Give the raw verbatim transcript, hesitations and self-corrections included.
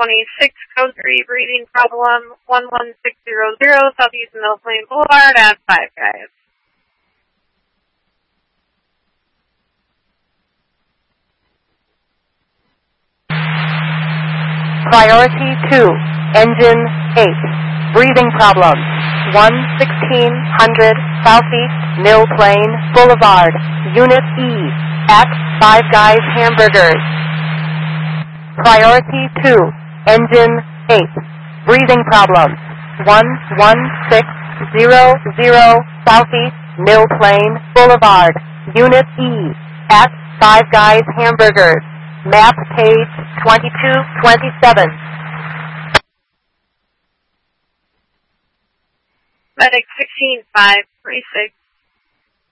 twenty-six, code three, breathing problem, one one six zero zero, Southeast Mill Plain Boulevard at Five Guys. Priority two, engine eight, breathing problem, one sixteen hundred Southeast Mill Plain Boulevard, Unit E, at Five Guys Hamburgers. Priority two, engine eight, breathing problem, one one six zero zero Southeast Mill Plain Boulevard, Unit E, at Five Guys Hamburgers. Map page twenty-two twenty-seven. Medic sixteen five three six.